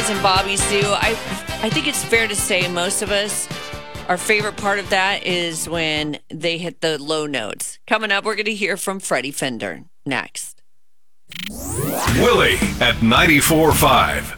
Boys and Bobby Sue. I think it's fair to say most of us, our favorite part of that is when they hit the low notes. Coming up, we're going to hear from Freddie Fender next. Willie at 94.5.